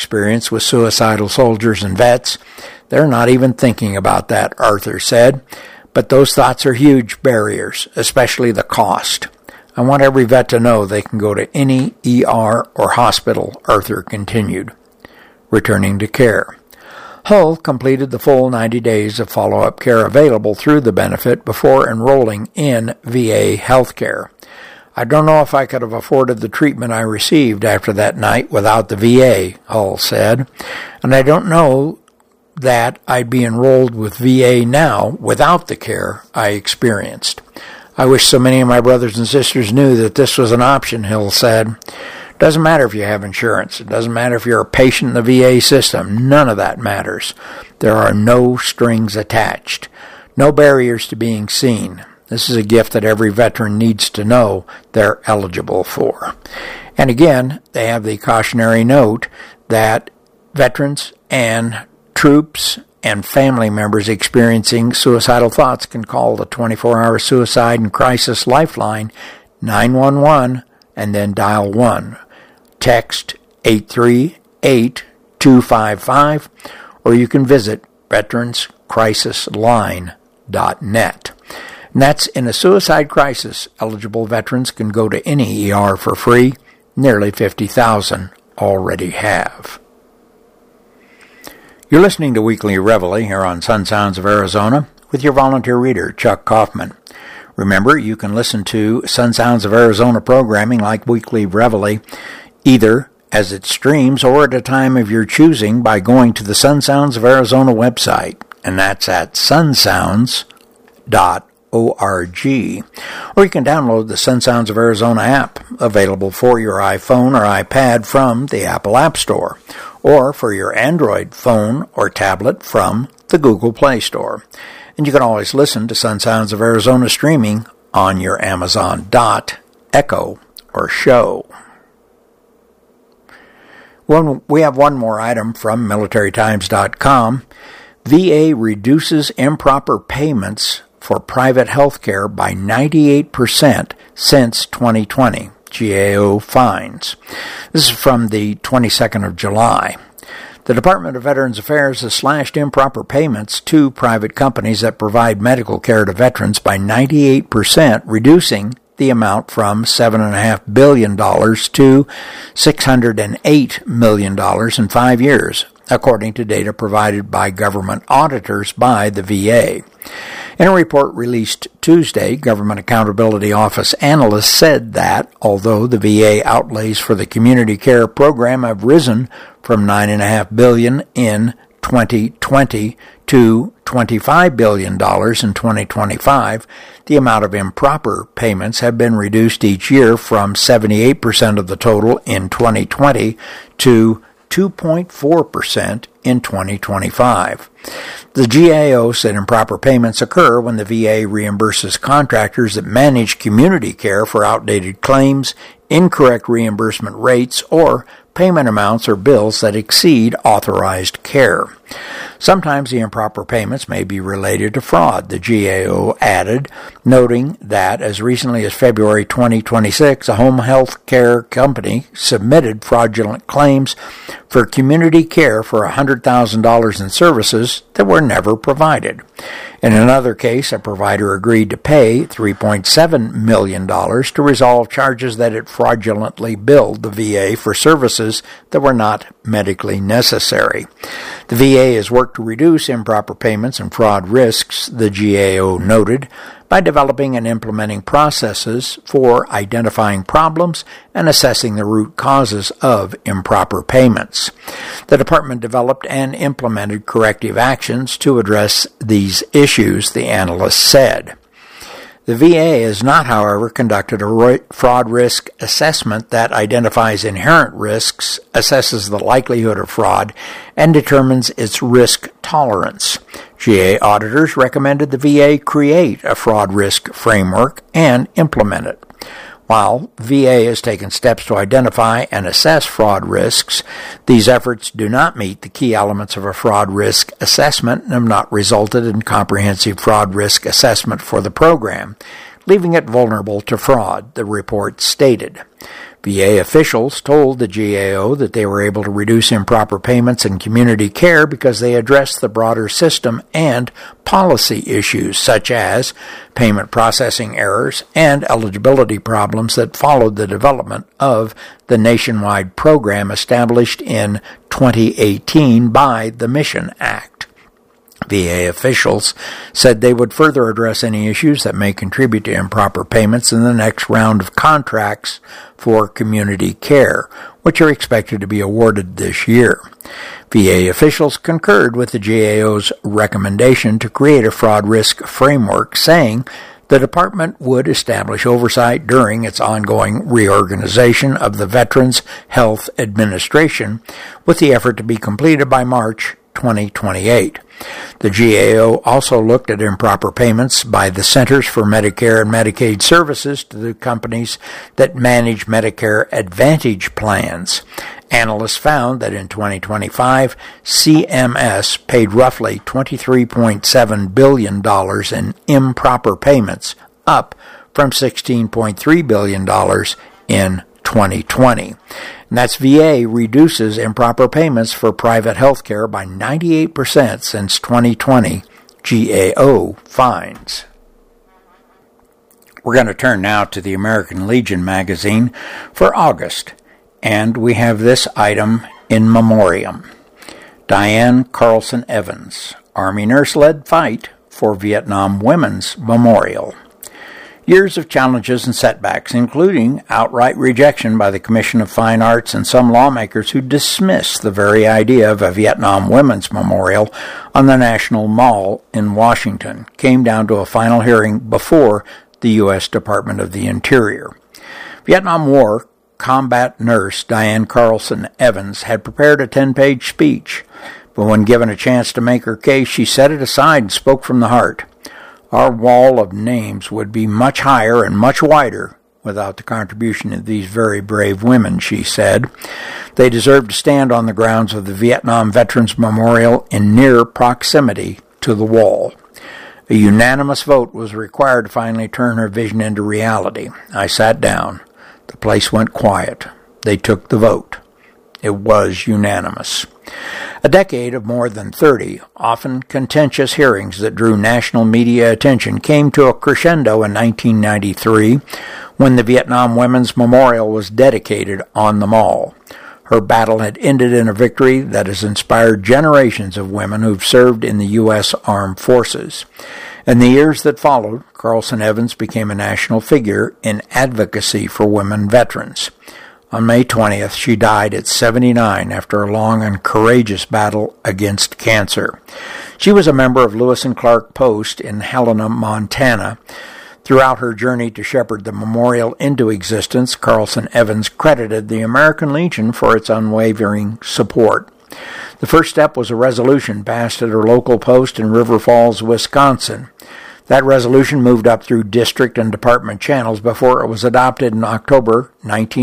experience with suicidal soldiers and vets. They're not even thinking about that, Arthur said. But those thoughts are huge barriers, especially the cost. I want every vet to know they can go to any ER or hospital, Arthur continued. Returning to care. Hull completed the full 90 days of follow-up care available through the benefit before enrolling in VA health care. I don't know if I could have afforded the treatment I received after that night without the VA, Hull said, and I don't know that I'd be enrolled with VA now without the care I experienced. I wish so many of my brothers and sisters knew that this was an option, Hill said. Doesn't matter if you have insurance. It doesn't matter if you're a patient in the VA system. None of that matters. There are no strings attached. No barriers to being seen. This is a gift that every veteran needs to know they're eligible for. And again, they have the cautionary note that veterans and troops and family members experiencing suicidal thoughts can call the 24-hour suicide and crisis lifeline 911 and then dial 1. Text 838-255, or you can visit veteranscrisisline.net. And that's in a suicide crisis. Eligible veterans can go to any ER for free. Nearly 50,000 already have. You're listening to Weekly Reveille here on Sun Sounds of Arizona with your volunteer reader, Chuck Kaufman. Remember, you can listen to Sun Sounds of Arizona programming like Weekly Reveille either as it streams or at a time of your choosing by going to the Sun Sounds of Arizona website, and that's at sunsounds.org. Or you can download the Sun Sounds of Arizona app, available for your iPhone or iPad from the Apple App Store, or for your Android phone or tablet from the Google Play Store. And you can always listen to Sun Sounds of Arizona streaming on your Amazon Dot, Echo, or Show. Well, we have one more item from MilitaryTimes.com. VA reduces improper payments for private health care by 98% since 2020, GAO finds. This is from the 22nd of July. The Department of Veterans Affairs has slashed improper payments to private companies that provide medical care to veterans by 98%, reducing the amount from $7.5 billion to $608 million in 5 years, according to data provided by government auditors by the VA. In a report released Tuesday, Government Accountability Office analysts said that although the VA outlays for the community care program have risen from $9.5 billion in 2020 to $25 billion in 2025, the amount of improper payments have been reduced each year from 78% of the total in 2020 to 2.4% in 2025. The GAO said improper payments occur when the VA reimburses contractors that manage community care for outdated claims, incorrect reimbursement rates, or payment amounts or bills that exceed authorized care. Sometimes the improper payments may be related to fraud, the GAO added, noting that as recently as February 2026, a home health care company submitted fraudulent claims for community care for $100,000 in services that were never provided. In another case, a provider agreed to pay $3.7 million to resolve charges that it fraudulently billed the VA for services that were not medically necessary. The VA has worked to reduce improper payments and fraud risks, the GAO noted, by developing and implementing processes for identifying problems and assessing the root causes of improper payments. The department developed and implemented corrective actions to address these issues, the analyst said. The VA has not, however, conducted a fraud risk assessment that identifies inherent risks, assesses the likelihood of fraud, and determines its risk tolerance. GA auditors recommended the VA create a fraud risk framework and implement it. While VA has taken steps to identify and assess fraud risks, these efforts do not meet the key elements of a fraud risk assessment and have not resulted in comprehensive fraud risk assessment for the program, leaving it vulnerable to fraud, the report stated. VA officials told the GAO that they were able to reduce improper payments in community care because they addressed the broader system and policy issues such as payment processing errors and eligibility problems that followed the development of the nationwide program established in 2018 by the Mission Act. VA officials said they would further address any issues that may contribute to improper payments in the next round of contracts for community care, which are expected to be awarded this year. VA officials concurred with the GAO's recommendation to create a fraud risk framework, saying the department would establish oversight during its ongoing reorganization of the Veterans Health Administration, with the effort to be completed by March 2028. The GAO also looked at improper payments by the Centers for Medicare and Medicaid Services to the companies that manage Medicare Advantage plans. Analysts found that in 2025, CMS paid roughly $23.7 billion in improper payments, up from $16.3 billion in 2020. And that's VA reduces improper payments for private health care by 98% since 2020, GAO finds. We're going to turn now to the American Legion magazine for August, and we have this item in memoriam. Diane Carlson Evans, Army nurse-led fight for Vietnam Women's Memorial. Years of challenges and setbacks, including outright rejection by the Commission of Fine Arts and some lawmakers who dismissed the very idea of a Vietnam Women's Memorial on the National Mall in Washington, came down to a final hearing before the U.S. Department of the Interior. Vietnam War combat nurse Diane Carlson Evans had prepared a 10-page speech, but when given a chance to make her case, she set it aside and spoke from the heart. Our wall of names would be much higher and much wider without the contribution of these very brave women, she said. They deserve to stand on the grounds of the Vietnam Veterans Memorial in near proximity to the wall. A unanimous vote was required to finally turn her vision into reality. I sat down. The place went quiet. They took the vote. It was unanimous. A decade of more than 30, often contentious hearings that drew national media attention came to a crescendo in 1993 when the Vietnam Women's Memorial was dedicated on the Mall. Her battle had ended in a victory that has inspired generations of women who've served in the U.S. Armed Forces. In the years that followed, Carlson Evans became a national figure in advocacy for women veterans. On May 20th, she died at 79 after a long and courageous battle against cancer. She was a member of Lewis and Clark Post in Helena, Montana. Throughout her journey to shepherd the memorial into existence, Carlson Evans credited the American Legion for its unwavering support. The first step was a resolution passed at her local post in River Falls, Wisconsin. That resolution moved up through district and department channels before it was adopted in October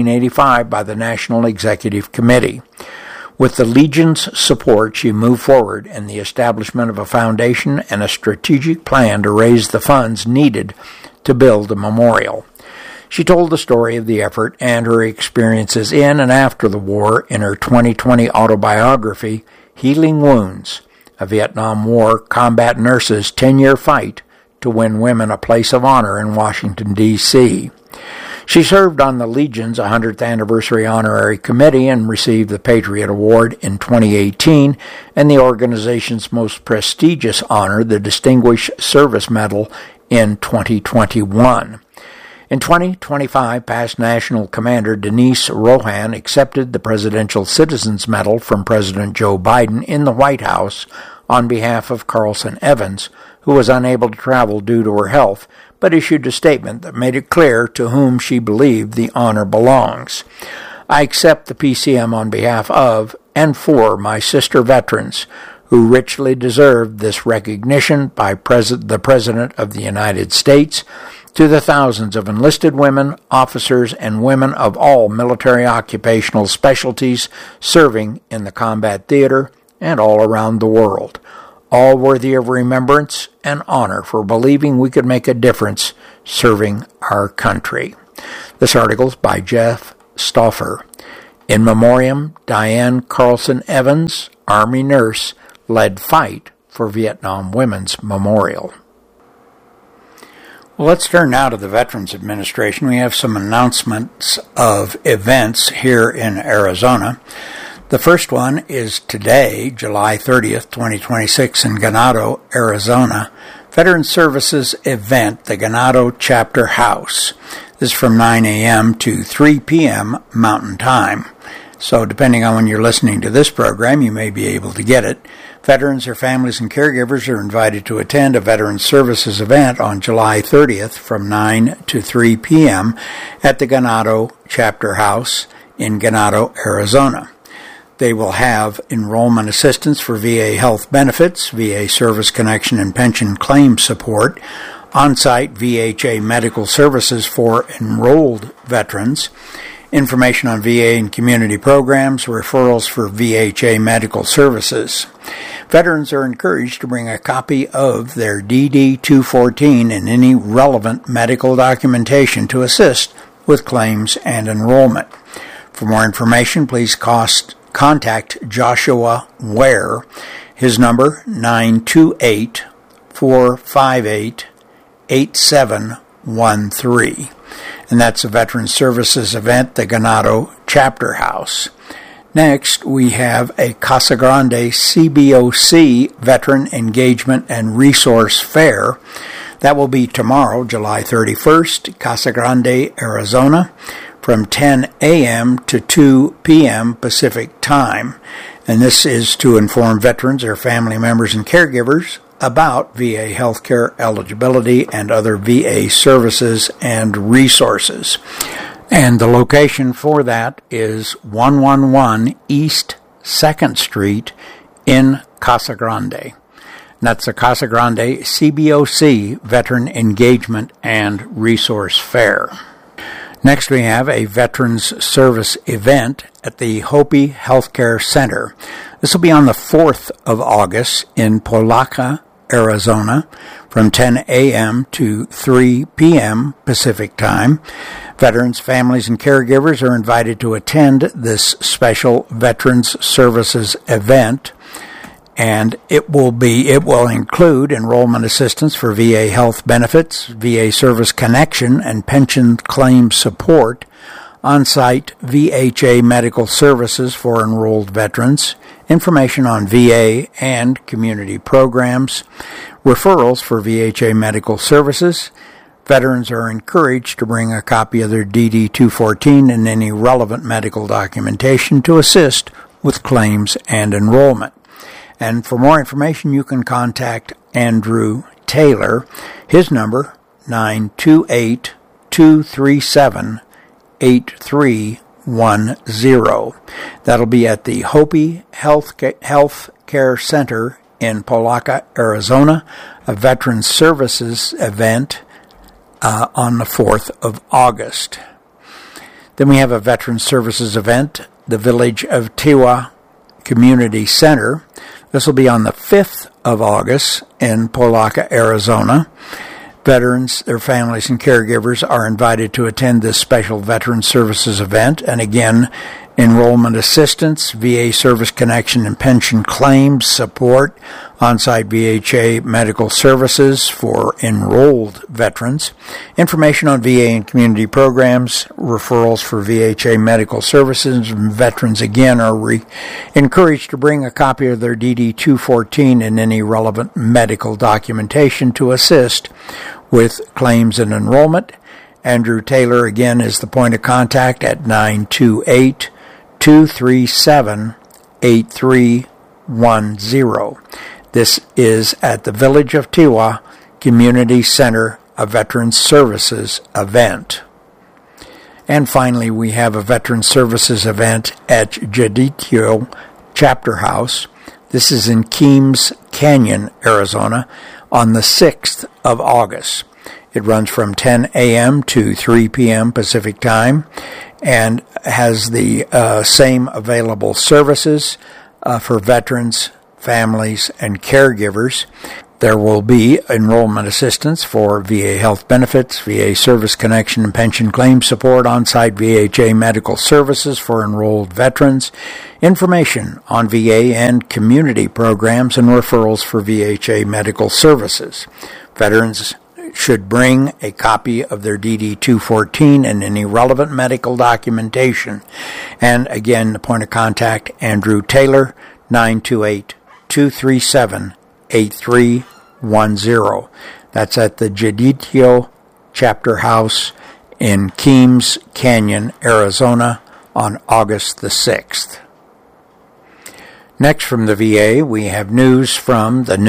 1985 by the National Executive Committee. With the Legion's support, she moved forward in the establishment of a foundation and a strategic plan to raise the funds needed to build a memorial. She told the story of the effort and her experiences in and after the war in her 2020 autobiography, Healing Wounds, a Vietnam War combat nurse's 10-year fight to win women a place of honor in Washington, D.C. She served on the Legion's 100th Anniversary Honorary Committee and received the Patriot Award in 2018 and the organization's most prestigious honor, the Distinguished Service Medal, in 2021. In 2025, past National Commander Denise Rohan accepted the Presidential Citizens Medal from President Joe Biden in the White House on behalf of Carlson Evans, who was unable to travel due to her health, but issued a statement that made it clear to whom she believed the honor belongs. I accept the PCM on behalf of and for my sister veterans who richly deserve this recognition by the President of the United States, to the thousands of enlisted women, officers, and women of all military occupational specialties serving in the combat theater and all around the world, all worthy of remembrance and honor for believing we could make a difference serving our country. This article is by Jeff Stauffer. In memoriam, Diane Carlson Evans, Army nurse, led fight for Vietnam Women's Memorial. Well, let's turn now to the Veterans Administration. We have some announcements of events here in Arizona. The first one is today, July 30th, 2026, in Ganado, Arizona. Veterans Services event, the Ganado Chapter House. This is from 9 a.m. to 3 p.m. Mountain Time. So depending on when you're listening to this program, you may be able to get it. Veterans, their families, and caregivers are invited to attend a Veterans Services event on July 30th from 9 to 3 p.m. at the Ganado Chapter House in Ganado, Arizona. They will have enrollment assistance for VA health benefits, VA service connection and pension claim support, on-site VHA medical services for enrolled veterans, information on VA and community programs, referrals for VHA medical services. Veterans are encouraged to bring a copy of their DD-214 and any relevant medical documentation to assist with claims and enrollment. For more information, please contact Joshua Ware. His number, 928-458-8713. And that's a Veterans Services event, the Ganado Chapter House. Next, we have a Casa Grande CBOC Veteran Engagement and Resource Fair. That will be tomorrow, July 31st, Casa Grande, Arizona, from 10 a.m. to 2 p.m. Pacific Time. And this is to inform veterans, their family members, and caregivers about VA healthcare eligibility and other VA services and resources. And the location for that is 111 East 2nd Street in Casa Grande. And that's the Casa Grande CBOC Veteran Engagement and Resource Fair. Next, we have a Veterans Service event at the Hopi Healthcare Center. This will be on the 4th of August in Polaca, Arizona, from 10 a.m. to 3 p.m. Pacific Time. Veterans, families, and caregivers are invited to attend this special Veterans Services event, and it will include enrollment assistance for VA health benefits, VA service connection and pension claim support, on-site VHA medical services for enrolled veterans, information on VA and community programs, referrals for VHA medical services. Veterans are encouraged to bring a copy of their DD-214 and any relevant medical documentation to assist with claims and enrollment. And for more information, you can contact Andrew Taylor. His number, 928-237-8310. That'll be at the Hopi Health Care Center in Polaca, Arizona, a Veterans Services event on the 4th of August. Then we have a Veterans Services event, the Village of Tewa Community Center. This will be on the 5th of August in Polaca, Arizona. Veterans, their families, and caregivers are invited to attend this special Veterans Services event. And again, enrollment assistance, VA service connection and pension claims support, on-site VHA medical services for enrolled veterans, information on VA and community programs, referrals for VHA medical services, and veterans again are encouraged to bring a copy of their DD-214 and any relevant medical documentation to assist with claims and enrollment. Andrew Taylor again is the point of contact at 928-237-8310. This is at the Village of Tewa Community Center, a Veterans Services event. And finally, we have a Veterans Services event at Jaditio Chapter House. This is in Keams Canyon, Arizona, on the 6th of August. It runs from 10 a.m. to 3 p.m. Pacific Time and has the same available services for veterans, families, and caregivers. There will be enrollment assistance for VA health benefits, VA service connection and pension claim support, on-site VHA medical services for enrolled veterans, information on VA and community programs, and referrals for VHA medical services. Veterans should bring a copy of their DD-214 and any relevant medical documentation. And again, the point of contact, Andrew Taylor, 928-237-8310. That's at the Jaditio Chapter House in Keams Canyon, Arizona on August the 6th. Next from the VA, we have news from the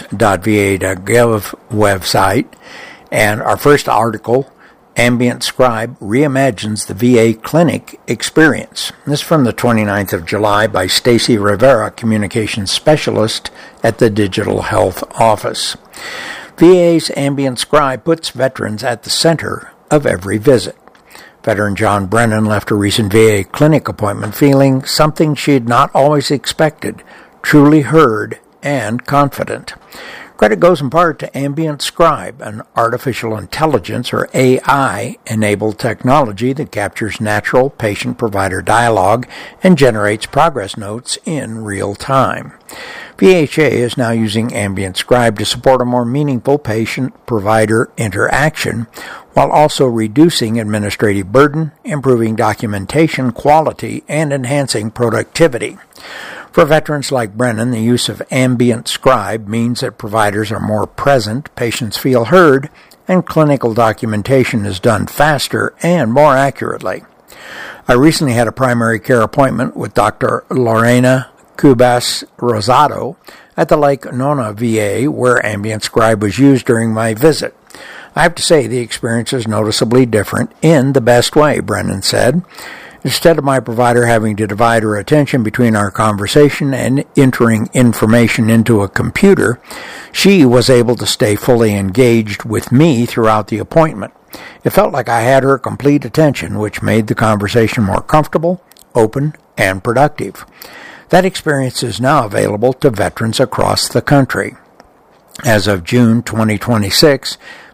news.va.gov website. And our first article, Ambient Scribe Reimagines the VA Clinic Experience. This is from the 29th of July by Stacy Rivera, Communications Specialist at the Digital Health Office. VA's Ambient Scribe puts veterans at the center of every visit. Veteran John Brennan left a recent VA clinic appointment feeling something she had not always expected, truly heard and confident. Credit goes in part to Ambient Scribe, an artificial intelligence or AI-enabled technology that captures natural patient-provider dialogue and generates progress notes in real time. VHA is now using Ambient Scribe to support a more meaningful patient-provider interaction while also reducing administrative burden, improving documentation quality, and enhancing productivity. For veterans like Brennan, the use of Ambient Scribe means that providers are more present, patients feel heard, and clinical documentation is done faster and more accurately. I recently had a primary care appointment with Dr. Lorena Cubas Rosado at the Lake Nona VA, where Ambient Scribe was used during my visit. I have to say the experience is noticeably different in the best way, Brennan said. Instead of my provider having to divide her attention between our conversation and entering information into a computer, she was able to stay fully engaged with me throughout the appointment. It felt like I had her complete attention, which made the conversation more comfortable, open, and productive. That experience is now available to veterans across the country. As of June 2026,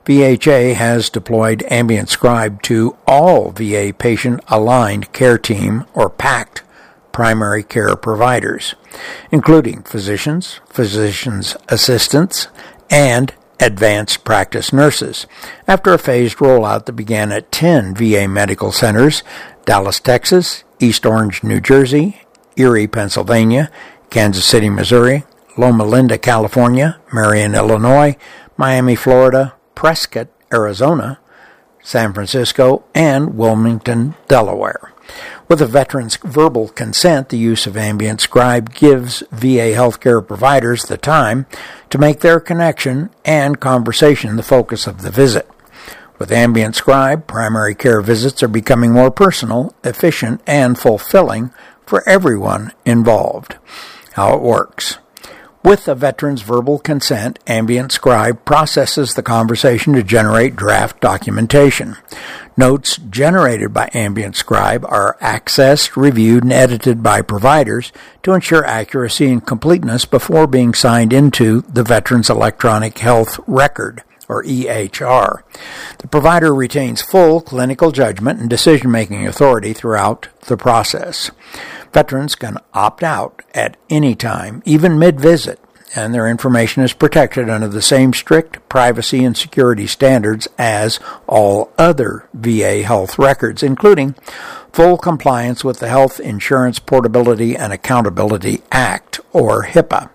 VHA has deployed Ambient Scribe to all VA Patient-Aligned Care Team, or PACT, primary care providers, including physicians, physicians' assistants, and advanced practice nurses, after a phased rollout that began at 10 VA medical centers: Dallas, Texas, East Orange, New Jersey, Erie, Pennsylvania, Kansas City, Missouri, Loma Linda, California, Marion, Illinois, Miami, Florida, Prescott, Arizona, San Francisco, and Wilmington, Delaware. With a veteran's verbal consent, the use of Ambient Scribe gives VA healthcare providers the time to make their connection and conversation the focus of the visit. With Ambient Scribe, primary care visits are becoming more personal, efficient, and fulfilling for everyone involved. How it works. With a veteran's verbal consent, Ambient Scribe processes the conversation to generate draft documentation. Notes generated by Ambient Scribe are accessed, reviewed, and edited by providers to ensure accuracy and completeness before being signed into the Veteran's Electronic Health Record, or EHR. The provider retains full clinical judgment and decision-making authority throughout the process. Veterans can opt out at any time, even mid-visit, and their information is protected under the same strict privacy and security standards as all other VA health records, including full compliance with the Health Insurance Portability and Accountability Act, or HIPAA.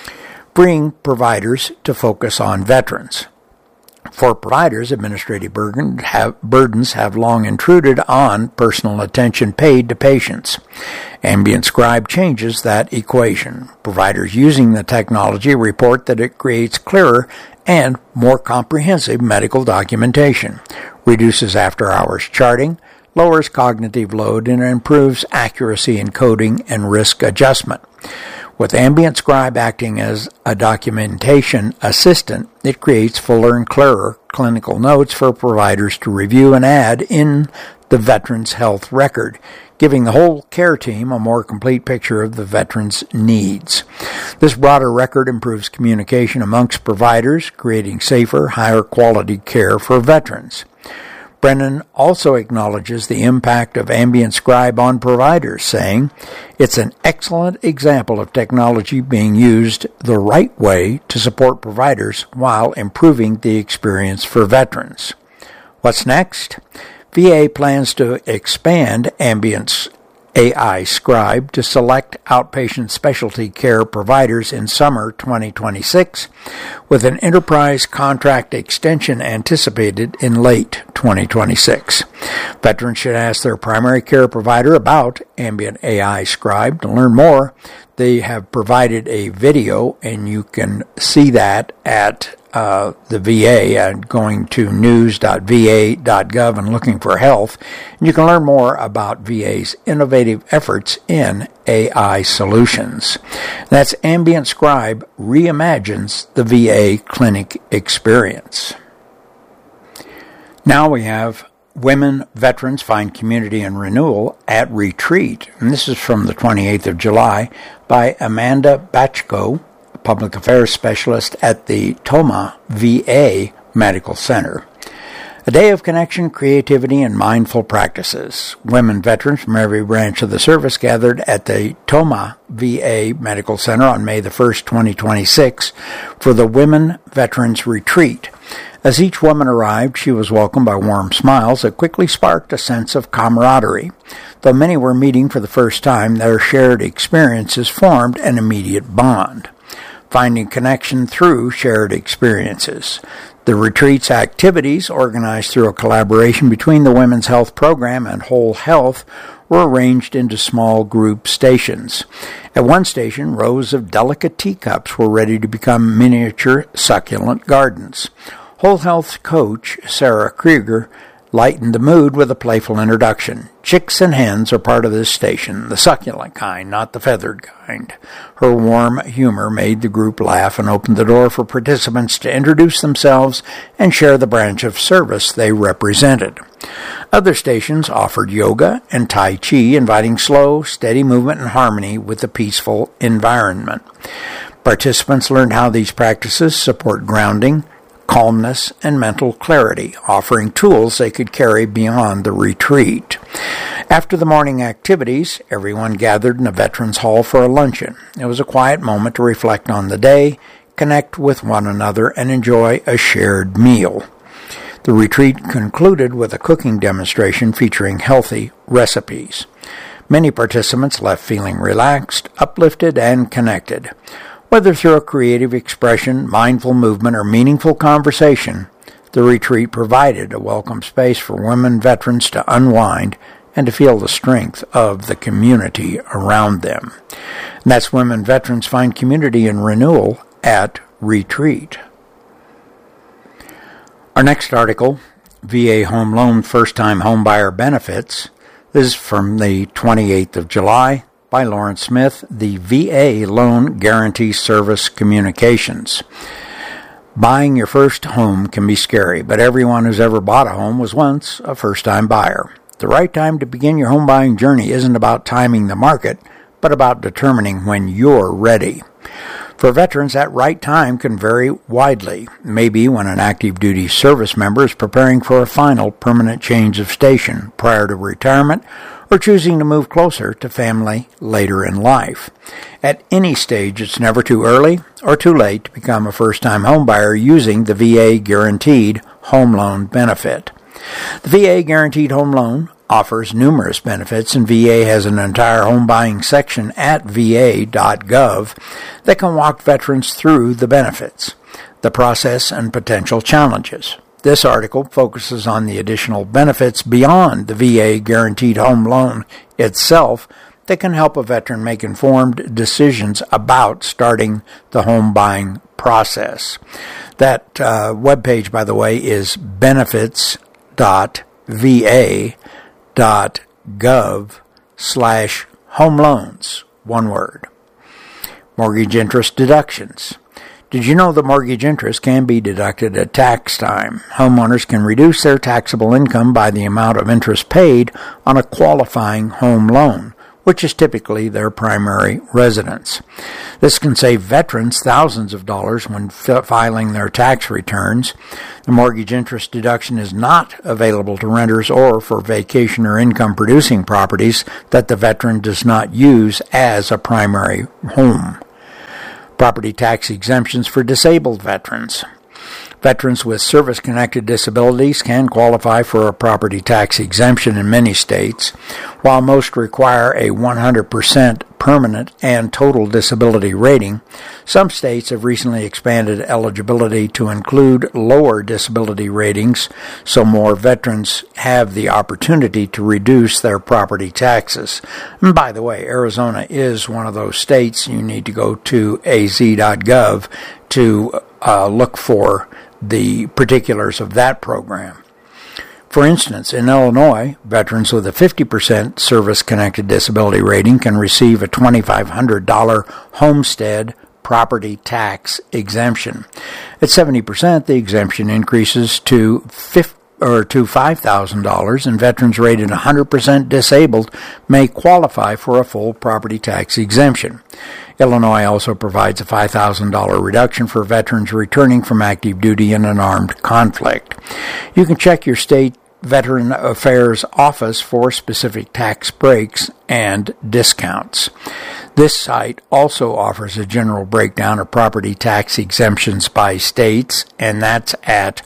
Bring providers to focus on veterans. For providers, administrative burdens have long intruded on personal attention paid to patients. Ambient Scribe changes that equation. Providers using the technology report that it creates clearer and more comprehensive medical documentation, reduces after-hours charting, lowers cognitive load, and improves accuracy in coding and risk adjustment. With Ambient Scribe acting as a documentation assistant, it creates fuller and clearer clinical notes for providers to review and add in the Veterans Health Record, giving the whole care team a more complete picture of the veteran's needs. This broader record improves communication amongst providers, creating safer, higher quality care for veterans. Brennan also acknowledges the impact of Ambient Scribe on providers, saying, "It's an excellent example of technology being used the right way to support providers while improving the experience for veterans." What's next? VA plans to expand Ambient's AI Scribe to select outpatient specialty care providers in summer 2026, with an enterprise contract extension anticipated in late 2026. Veterans should ask their primary care provider about Ambient AI Scribe. To learn more, they have provided a video, and you can see that at the VA, going to news.va.gov and looking for health. And you can learn more about VA's innovative efforts in AI solutions. That's Ambient Scribe reimagines the VA clinic experience. Now we have Women Veterans Find Community and Renewal at Retreat. And this is from the 28th of July by Amanda Bachko, Public Affairs Specialist at the Tomah VA Medical Center. A day of connection, creativity, and mindful practices. Women veterans from every branch of the service gathered at the Tomah VA Medical Center on May the 1st, 2026 for the Women Veterans Retreat. As each woman arrived, she was welcomed by warm smiles that quickly sparked a sense of camaraderie. Though many were meeting for the first time, their shared experiences formed an immediate bond. Finding connection through shared experiences. The retreat's activities, organized through a collaboration between the Women's Health Program and Whole Health, were arranged into small group stations. At one station, rows of delicate teacups were ready to become miniature succulent gardens. Whole Health coach Sarah Krieger lightened the mood with a playful introduction. Chicks and hens are part of this station, the succulent kind, not the feathered kind. Her warm humor made the group laugh and opened the door for participants to introduce themselves and share the branch of service they represented. Other stations offered yoga and Tai Chi, inviting slow, steady movement and harmony with a peaceful environment. Participants learned how these practices support grounding, calmness, and mental clarity, offering tools they could carry beyond the retreat. After the morning activities, everyone gathered in the Veterans Hall for a luncheon. It was a quiet moment to reflect on the day, connect with one another, and enjoy a shared meal. The retreat concluded with a cooking demonstration featuring healthy recipes. Many participants left feeling relaxed, uplifted, and connected. Whether through a creative expression, mindful movement, or meaningful conversation, the retreat provided a welcome space for women veterans to unwind and to feel the strength of the community around them. And that's Women Veterans Find Community and Renewal at Retreat. Our next article, VA Home Loan First-Time Homebuyer Benefits, is from the 28th of July. By Lauren Smith, the VA Loan Guarantee Service Communications. Buying your first home can be scary, but everyone who's ever bought a home was once a first-time buyer. The right time to begin your home buying journey isn't about timing the market, but about determining when you're ready. For veterans, that right time can vary widely. Maybe when an active duty service member is preparing for a final permanent change of station prior to retirement, or choosing to move closer to family later in life. At any stage, it's never too early or too late to become a first-time homebuyer using the VA Guaranteed Home Loan benefit. The VA Guaranteed Home Loan offers numerous benefits, and VA has an entire home buying section at va.gov that can walk veterans through the benefits, the process, and potential challenges. This article focuses on the additional benefits beyond the VA Guaranteed Home Loan itself that can help a veteran make informed decisions about starting the home buying process. That webpage, by the way, is benefits.va.gov/home loans, one word. Mortgage interest deductions. Did you know the mortgage interest can be deducted at tax time? Homeowners can reduce their taxable income by the amount of interest paid on a qualifying home loan, which is typically their primary residence. This can save veterans thousands of dollars when filing their tax returns. The mortgage interest deduction is not available to renters or for vacation or income-producing properties that the veteran does not use as a primary home. Property tax exemptions for disabled veterans. Veterans with service-connected disabilities can qualify for a property tax exemption in many states. While most require a 100% permanent and total disability rating, some states have recently expanded eligibility to include lower disability ratings, so more veterans have the opportunity to reduce their property taxes. And by the way, Arizona is one of those states. You need to go to az.gov to look for the particulars of that program. For instance, in Illinois, veterans with a 50% service-connected disability rating can receive a $2,500 homestead property tax exemption. At 70%, the exemption increases to $5,000, and veterans rated 100% disabled may qualify for a full property tax exemption. Illinois also provides a $5,000 reduction for veterans returning from active duty in an armed conflict. You can check your state Veteran Affairs Office for specific tax breaks and discounts. This site also offers a general breakdown of property tax exemptions by states, and that's at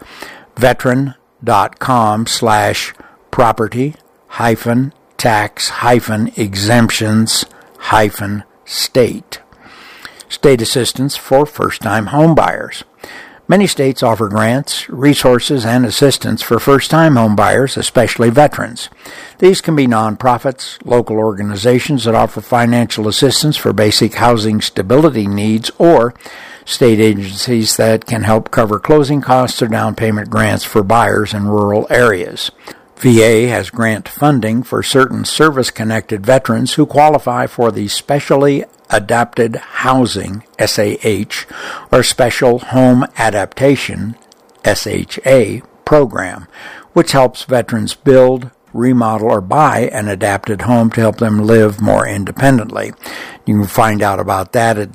veteran.com/property-tax-exemptions-state. State assistance for first-time homebuyers. Many states offer grants, resources, and assistance for first-time homebuyers, especially veterans. These can be nonprofits, local organizations that offer financial assistance for basic housing stability needs, or state agencies that can help cover closing costs or down payment grants for buyers in rural areas. VA has grant funding for certain service-connected veterans who qualify for the Specially Adapted Housing, SAH, or Special Home Adaptation, SHA, program, which helps veterans build, remodel, or buy an adapted home to help them live more independently. You can find out about that at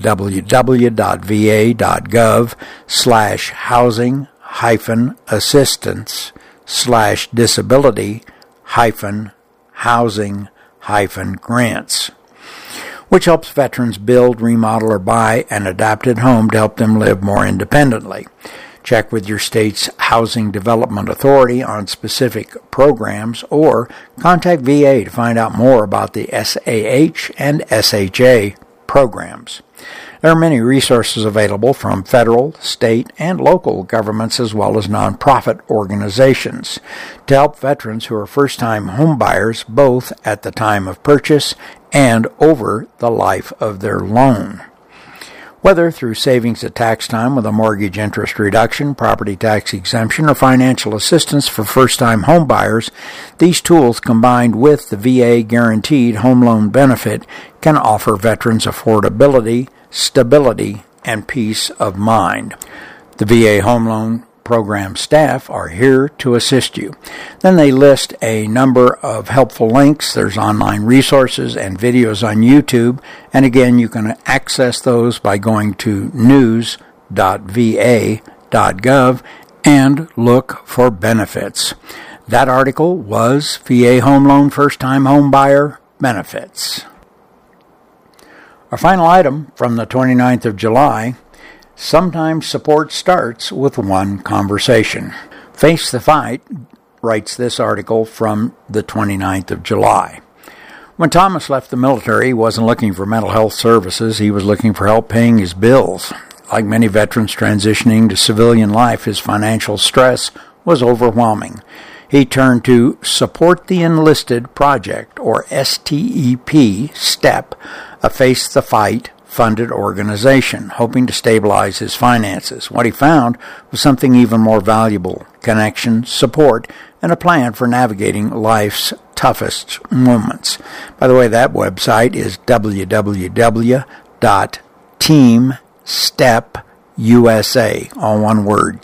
www.va.gov/housing-assistance/disability-housing-grants, which helps veterans build, remodel, or buy an adapted home to help them live more independently. Check with your state's Housing Development Authority on specific programs, or contact VA to find out more about the SAH and SHA programs. There are many resources available from federal, state, and local governments, as well as nonprofit organizations, to help veterans who are first-time homebuyers both at the time of purchase and over the life of their loan. Whether through savings at tax time with a mortgage interest reduction, property tax exemption, or financial assistance for first-time homebuyers, these tools combined with the VA Guaranteed Home Loan Benefit can offer veterans affordability, stability, and peace of mind. The VA Home Loan Program staff are here to assist you. Then they list a number of helpful links. There's online resources and videos on YouTube, and again, you can access those by going to news.va.gov and look for benefits. That article was VA Home Loan First-Time Homebuyer Benefits. Our final item from the 29th of July, sometimes support starts with one conversation. Face the Fight writes this article from the 29th of July. When Thomas left the military, he wasn't looking for mental health services. He was looking for help paying his bills. Like many veterans transitioning to civilian life, his financial stress was overwhelming. He turned to Support the Enlisted Project, or STEP, STEP, a Face the Fight funded organization, hoping to stabilize his finances. What he found was something even more valuable: connection, support, and a plan for navigating life's toughest moments. By the way, that website is www.teamstep, USA, all one word,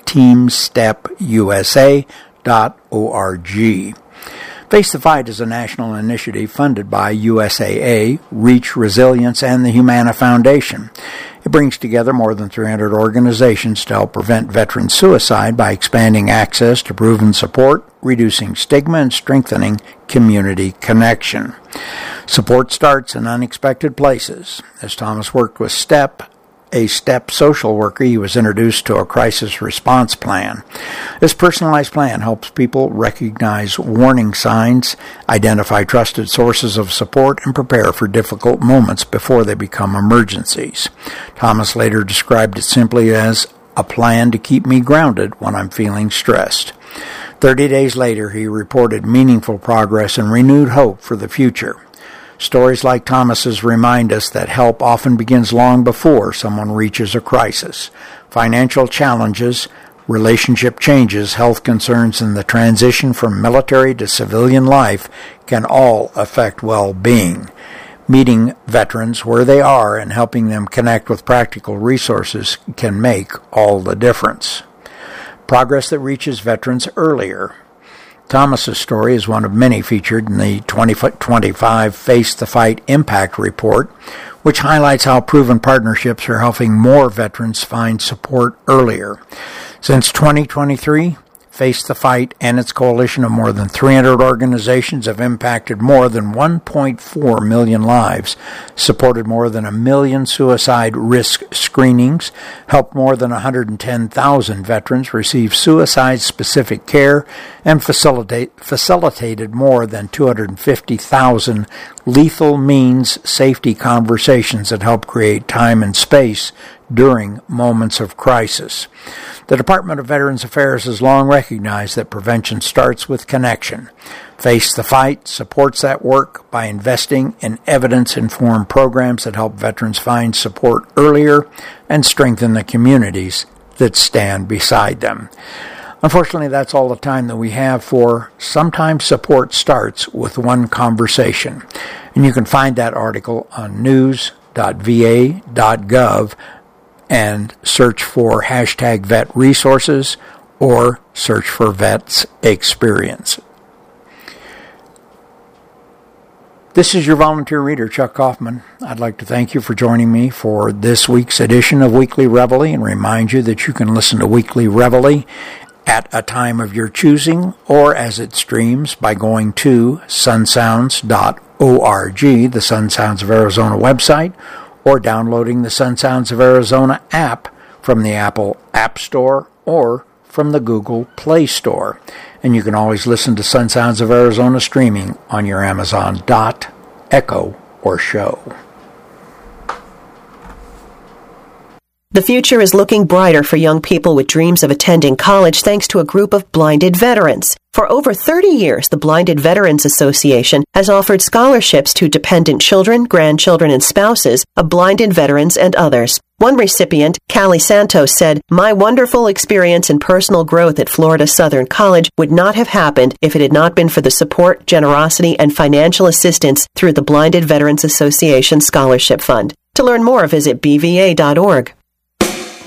teamstepusa.org. Face the Fight is a national initiative funded by USAA, Reach Resilience, and the Humana Foundation. It brings together more than 300 organizations to help prevent veteran suicide by expanding access to proven support, reducing stigma, and strengthening community connection. Support starts in unexpected places. As Thomas worked with a STEP social worker, he was introduced to a crisis response plan. This personalized plan helps people recognize warning signs, identify trusted sources of support, and prepare for difficult moments before they become emergencies. Thomas later described it simply as a plan to keep me grounded when I'm feeling stressed. 30 days later, he reported meaningful progress and renewed hope for the future. Stories like Thomas's remind us that help often begins long before someone reaches a crisis. Financial challenges, relationship changes, health concerns, and the transition from military to civilian life can all affect well-being. Meeting veterans where they are and helping them connect with practical resources can make all the difference. Progress that reaches veterans earlier. Thomas's story is one of many featured in the 2025 Face the Fight Impact Report, which highlights how proven partnerships are helping more veterans find support earlier. Since 2023, Face the Fight and its coalition of more than 300 organizations have impacted more than 1.4 million lives, supported more than 1 million suicide risk screenings, helped more than 110,000 veterans receive suicide-specific care, and facilitated more than 250,000 lethal means safety conversations that help create time and space during moments of crisis. The Department of Veterans Affairs has long recognized that prevention starts with connection. Face the Fight supports that work by investing in evidence-informed programs that help veterans find support earlier and strengthen the communities that stand beside them. Unfortunately, that's all the time that we have for Sometimes Support Starts with One Conversation. And you can find that article on news.va.gov and search for hashtag vet resources or search for Vets Experience. This is your volunteer reader, Chuck Kaufman. I'd like to thank you for joining me for this week's edition of Weekly Reveille and remind you that you can listen to Weekly Reveille at a time of your choosing or as it streams by going to sunsounds.org, the Sun Sounds of Arizona website, or downloading the Sun Sounds of Arizona app from the Apple App Store or from the Google Play Store. And you can always listen to Sun Sounds of Arizona streaming on your Amazon Dot, Echo, or Show. The future is looking brighter for young people with dreams of attending college thanks to a group of blinded veterans. For over 30 years, the Blinded Veterans Association has offered scholarships to dependent children, grandchildren, and spouses of blinded veterans and others. One recipient, Callie Santos, said, "My wonderful experience and personal growth at Florida Southern College would not have happened if it had not been for the support, generosity, and financial assistance through the Blinded Veterans Association Scholarship Fund." To learn more, visit bva.org.